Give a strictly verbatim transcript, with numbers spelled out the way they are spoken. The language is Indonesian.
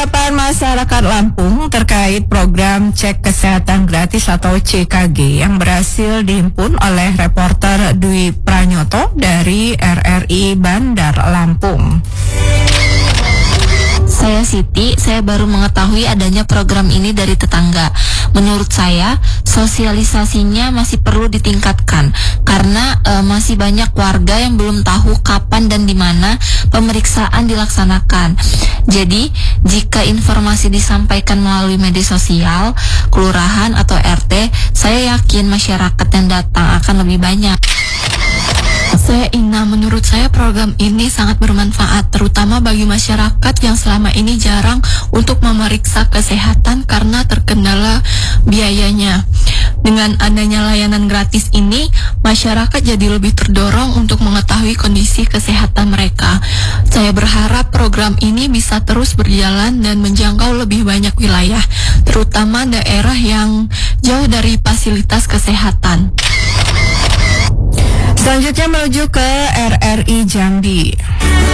Harapan masyarakat Lampung terkait program cek kesehatan gratis atau C K G yang berhasil dihimpun oleh reporter Dwi Pranyoto dari R R I Bandar Lampung. Saya Siti, saya baru mengetahui adanya program ini dari tetangga. Menurut saya, sosialisasinya masih perlu ditingkatkan karena e, masih banyak warga yang belum tahu kapan dan di mana pemeriksaan dilaksanakan. Jadi, jika informasi disampaikan melalui media sosial, kelurahan atau R T, saya yakin masyarakat yang datang akan lebih banyak. Saya Ina, menurut saya program ini sangat bermanfaat, terutama bagi masyarakat yang selama ini jarang untuk memeriksa kesehatan karena terkendala biayanya. Dengan adanya layanan gratis ini, masyarakat jadi lebih terdorong untuk mengetahui kondisi kesehatan mereka. Saya berharap program ini bisa terus berjalan dan menjangkau lebih banyak wilayah, terutama daerah yang jauh dari fasilitas kesehatan. Selanjutnya menuju ke R R I Jambi.